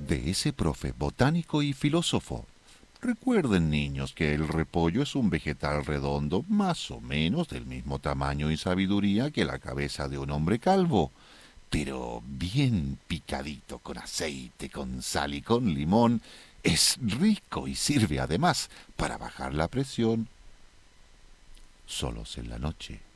de ese profe botánico y filósofo. Recuerden, niños, que el repollo es un vegetal redondo más o menos del mismo tamaño y sabiduría que la cabeza de un hombre calvo, pero bien picadito con aceite, con sal y con limón. Es rico y sirve además para bajar la presión. Solos en la noche.